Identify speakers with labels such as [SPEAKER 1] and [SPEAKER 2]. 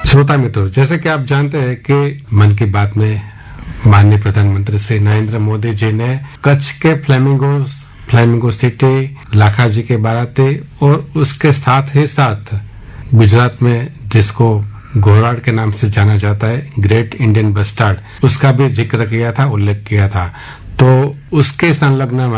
[SPEAKER 1] श्रोता मित्रों, जैसे कि आप जानते हैं कि मन की बात में माननीय प्रधानमंत्री श्री नरेंद्र मोदी जी ने कच्छ के फ्लेमिंगो सिटी, लाखाजी के बाराते और उसके साथ ही साथ गुजरात में जिसको घोराड के नाम से जाना जाता है, ग्रेट इंडियन बस्टार्ड, उसका भी जिक्र किया था, उल्लेख किया था। तो उसके संलग्न